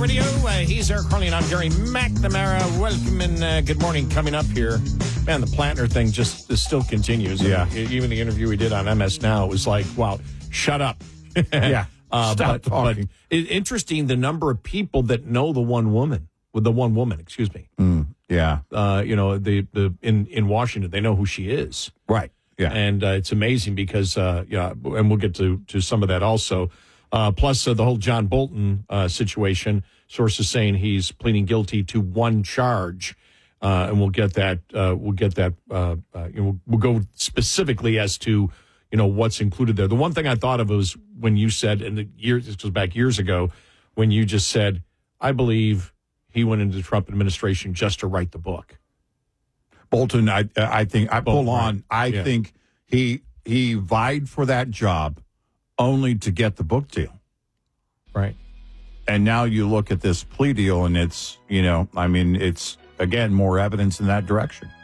Radio. He's Eric Carly, and I'm Gary McNamara. Welcome and good morning. Coming up here, man, the Plantner thing just still continues. Yeah. Even the interview we did on MS Now, it was like, wow, shut up. Yeah. Stop talking. But interesting, the number of people that know the one woman, excuse me. Yeah. In Washington, they know who she is. Right. Yeah. And it's amazing because, and we'll get to some of that also. Plus, the whole John Bolton situation, sources saying he's pleading guilty to one charge. And we'll get that. We'll go specifically as to, what's included there. The one thing I thought of was when you said, this goes back years ago, when you just said, I believe he went into the Trump administration just to write the book. Bolton, I think he vied for that job only to get the book deal. Right. And now you look at this plea deal and it's, it's, again, more evidence in that direction.